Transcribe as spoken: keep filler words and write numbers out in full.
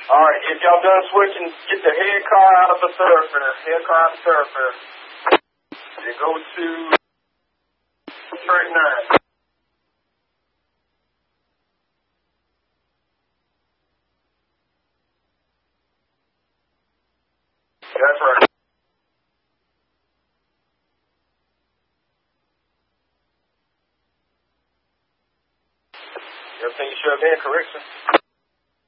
All right, if y'all done switching, get the head car out of the thoroughfare. Head car out of the thoroughfare. Then go to track nine. That's right. Everything you should have been, correction.